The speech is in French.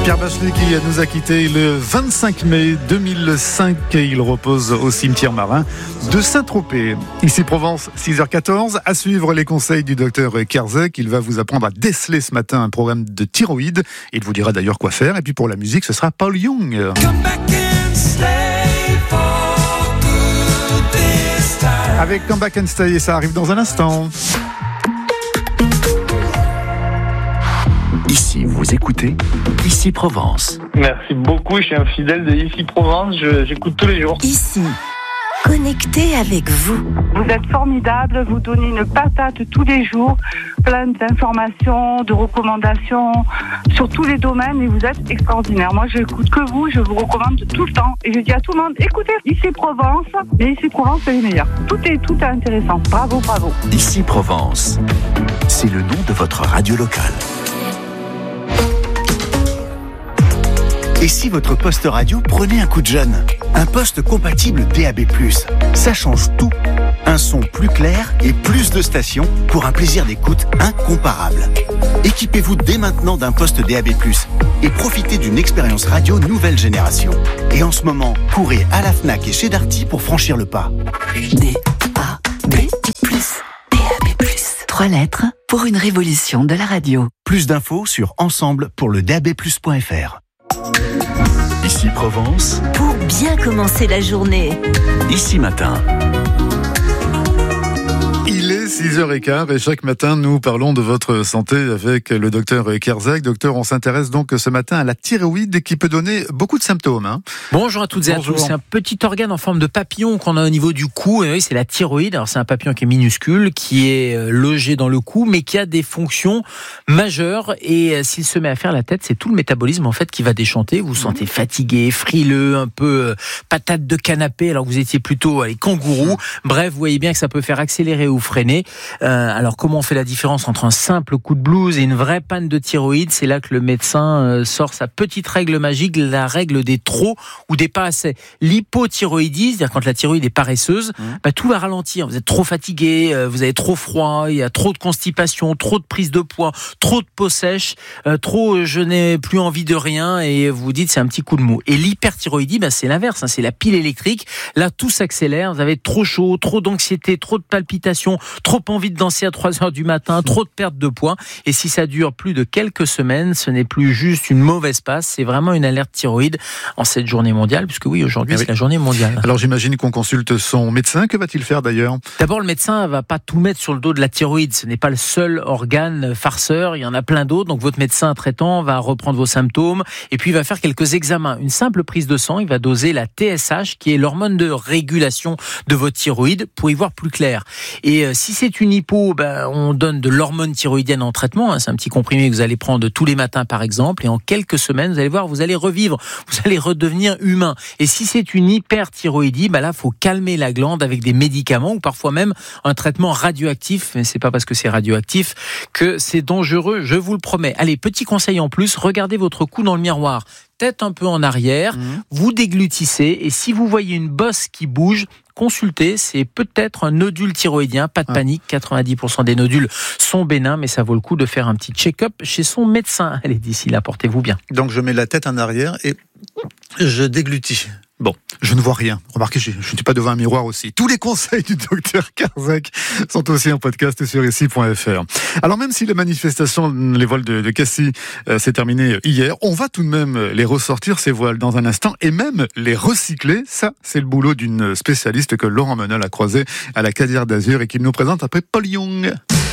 Pierre Bachelet qui nous a quittés le 25 mai 2005 et il repose au cimetière marin de Saint-Tropez. Ici Provence, 6h14. À suivre les conseils du docteur Kerzek. Il va vous apprendre à déceler ce matin un problème de thyroïde. Il vous dira d'ailleurs quoi faire. Et puis pour la musique, ce sera Paul Young. Avec Come Back and Stay, et ça arrive dans un instant. Ici, vous écoutez Ici Provence. Merci beaucoup, je suis un fidèle de Ici Provence, j'écoute tous les jours. Ici, connecté avec vous. Vous êtes formidable, vous donnez une patate tous les jours, plein d'informations, de recommandations sur tous les domaines et vous êtes extraordinaire. Moi, je n'écoute que vous, je vous recommande tout le temps. Et je dis à tout le monde, écoutez Ici Provence, mais Ici Provence, c'est les meilleurs. Tout est intéressant. Bravo, bravo. Ici Provence, c'est le nom de votre radio locale. Et si votre poste radio prenait un coup de jeune ? Un poste compatible DAB+, ça change tout. Un son plus clair et plus de stations pour un plaisir d'écoute incomparable. Équipez-vous dès maintenant d'un poste DAB+, et profitez d'une expérience radio nouvelle génération. Et en ce moment, courez à la Fnac et chez Darty pour franchir le pas. DAB+. 3 lettres pour une révolution de la radio. Plus d'infos sur ensemble pour le DABplus.fr. Ici Provence. Pour bien commencer la journée. Ici Matin. Il est 6h15 et chaque matin, nous parlons de votre santé avec le docteur Kerzek. Docteur, on s'intéresse donc ce matin à la thyroïde qui peut donner beaucoup de symptômes. Hein. Bonjour à toutes et à tous. C'est un petit organe en forme de papillon qu'on a au niveau du cou. Et oui, c'est la thyroïde. Alors, c'est un papillon qui est minuscule, qui est logé dans le cou, mais qui a des fonctions majeures. Et s'il se met à faire la tête, c'est tout le métabolisme en fait qui va déchanter. Vous vous sentez fatigué, frileux, un peu patate de canapé, alors que vous étiez plutôt kangourou. Bref, vous voyez bien que ça peut faire accélérer ou freiner. Alors comment on fait la différence entre un simple coup de blues et une vraie panne de thyroïde ? C'est là que le médecin sort sa petite règle magique, la règle des trop ou des pas assez. L'hypothyroïdie, c'est-à-dire quand la thyroïde est paresseuse, tout va ralentir. Vous êtes trop fatigué, vous avez trop froid, il y a trop de constipation, trop de prise de poids, trop de peau sèche, trop je n'ai plus envie de rien et vous vous dites c'est un petit coup de mou. Et l'hyperthyroïdie, c'est l'inverse, c'est la pile électrique. Là tout s'accélère, vous avez trop chaud, trop d'anxiété, trop de palpitations, trop envie de danser à 3h du matin, trop de perte de poids. Et si ça dure plus de quelques semaines, ce n'est plus juste une mauvaise passe, c'est vraiment une alerte thyroïde en cette journée mondiale, puisque oui, aujourd'hui, c'est la journée mondiale. Alors j'imagine qu'on consulte son médecin. Que va-t-il faire d'ailleurs ? D'abord, le médecin ne va pas tout mettre sur le dos de la thyroïde. Ce n'est pas le seul organe farceur, il y en a plein d'autres. Donc votre médecin traitant va reprendre vos symptômes et puis il va faire quelques examens. Une simple prise de sang, il va doser la TSH, qui est l'hormone de régulation de votre thyroïde, pour y voir plus clair. Et si c'est une hypo, on donne de l'hormone thyroïdienne en traitement. C'est un petit comprimé que vous allez prendre tous les matins, par exemple. Et en quelques semaines, vous allez voir, vous allez revivre. Vous allez redevenir humain. Et si c'est une hyperthyroïdie, là, faut calmer la glande avec des médicaments ou parfois même un traitement radioactif. Mais c'est pas parce que c'est radioactif que c'est dangereux, je vous le promets. Allez, petit conseil en plus, regardez votre cou dans le miroir. Tête un peu en arrière, vous déglutissez et si vous voyez une bosse qui bouge, consultez, c'est peut-être un nodule thyroïdien, pas de panique, 90% des nodules sont bénins, mais ça vaut le coup de faire un petit check-up chez son médecin. Allez, d'ici là, portez-vous bien. Donc je mets la tête en arrière et je déglutis. Bon, je ne vois rien. Remarquez, je ne suis pas devant un miroir aussi. Tous les conseils du docteur Kerzek sont aussi en podcast sur ici.fr. Alors même si les manifestations, les voiles de Cassis s'est terminé hier, on va tout de même les ressortir, ces voiles, dans un instant, et même les recycler. Ça, c'est le boulot d'une spécialiste que Laurent Menel a croisé à la Cadière d'Azur et qu'il nous présente après Paul Young.